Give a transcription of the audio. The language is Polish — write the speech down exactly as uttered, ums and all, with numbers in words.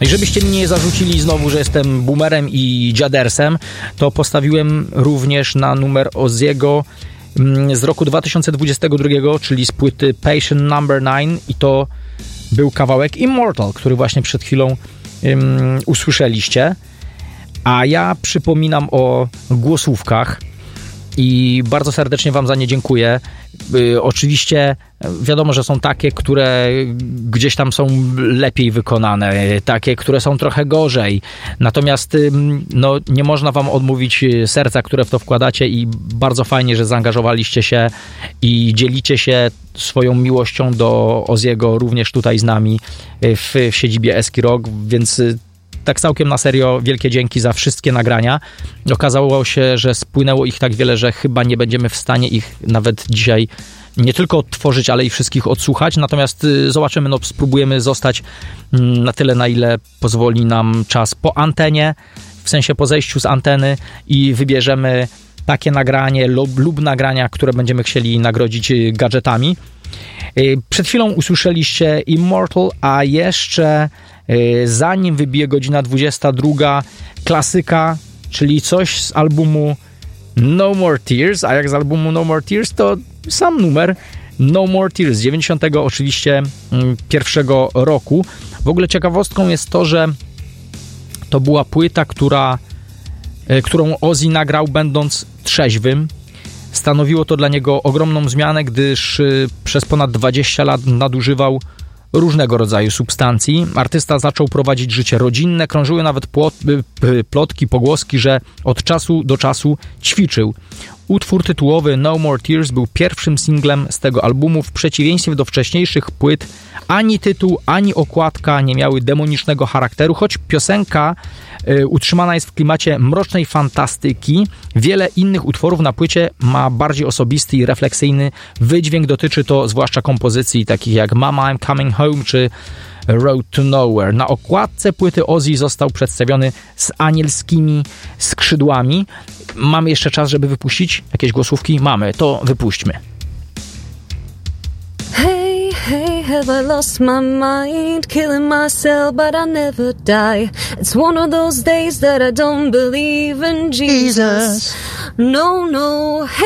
I żebyście mi nie zarzucili znowu, że jestem boomerem i dziadersem, to postawiłem również na numer Ozzy'ego z roku dwa tysiące dwudziestego drugiego, czyli z płyty Patient Number nine, i to był kawałek Immortal, który właśnie przed chwilą um, usłyszeliście. A ja przypominam o głosówkach i bardzo serdecznie wam za nie dziękuję. Yy, oczywiście wiadomo, że są takie, które gdzieś tam są lepiej wykonane, takie, które są trochę gorzej. Natomiast yy, no, nie można wam odmówić serca, które w to wkładacie, i bardzo fajnie, że zaangażowaliście się i dzielicie się swoją miłością do Ozzy'ego również tutaj z nami w, w siedzibie Eski Rock, więc tak całkiem na serio wielkie dzięki za wszystkie nagrania. Okazało się, że spłynęło ich tak wiele, że chyba nie będziemy w stanie ich nawet dzisiaj nie tylko odtworzyć, ale i wszystkich odsłuchać. Natomiast zobaczymy, no spróbujemy zostać na tyle, na ile pozwoli nam czas po antenie, w sensie po zejściu z anteny, i wybierzemy takie nagranie lub, lub nagrania, które będziemy chcieli nagrodzić gadżetami. Przed chwilą usłyszeliście Immortal, a jeszcze zanim wybije godzina dwudziesta druga, klasyka, czyli coś z albumu No More Tears, a jak z albumu No More Tears, to sam numer No More Tears z dziewięćdziesiątego oczywiście pierwszego roku. W ogóle ciekawostką jest to, że to była płyta, która, którą Ozzy nagrał będąc trzeźwym. Stanowiło to dla niego ogromną zmianę, gdyż przez ponad dwadzieścia lat nadużywał różnego rodzaju substancji. Artysta zaczął prowadzić życie rodzinne, krążyły nawet płot, plotki, pogłoski, że od czasu do czasu ćwiczył. Utwór tytułowy No More Tears był pierwszym singlem z tego albumu. W przeciwieństwie do wcześniejszych płyt ani tytuł, ani okładka nie miały demonicznego charakteru, choć piosenka y, utrzymana jest w klimacie mrocznej fantastyki. Wiele innych utworów na płycie ma bardziej osobisty i refleksyjny wydźwięk. Dotyczy to zwłaszcza kompozycji takich jak Mama I'm Coming Home czy Road to Nowhere. Na okładce płyty Ozzy został przedstawiony z anielskimi skrzydłami. Mamy jeszcze czas, żeby wypuścić jakieś głosówki? Mamy, to wypuśćmy. Hey, hey, have I lost my mind? Killing myself, but I never die. It's one of those days that I don't believe in Jesus. No, no. Hey.